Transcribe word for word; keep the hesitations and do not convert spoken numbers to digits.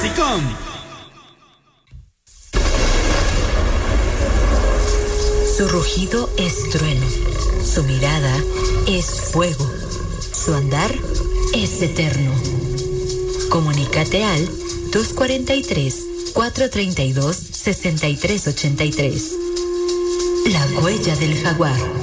Clasicón. Su rugido es trueno, su mirada es fuego, su andar es eterno. Comunícate al dos cuarenta y tres, cuatrocientos treinta y dos, sesenta y tres ochenta y tres. La huella del jaguar.